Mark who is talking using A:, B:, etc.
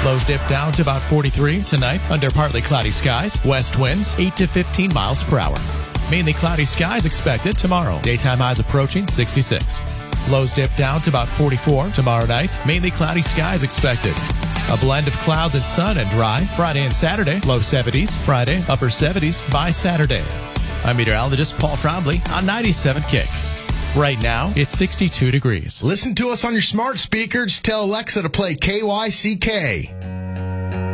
A: Lows dip down to about 43 tonight under partly cloudy skies. West winds 8 to 15 miles per hour. Mainly cloudy skies expected tomorrow. Daytime highs approaching 66. Lows dip down to about 44 tomorrow night. Mainly cloudy skies expected. A blend of clouds and sun and dry. Friday and Saturday, low 70s. Friday, upper 70s by Saturday. I'm meteorologist Paul Trombley on 97 Kick. Right now, it's 62 degrees.
B: Listen to us on your smart speakers. Tell Alexa to play KYCK.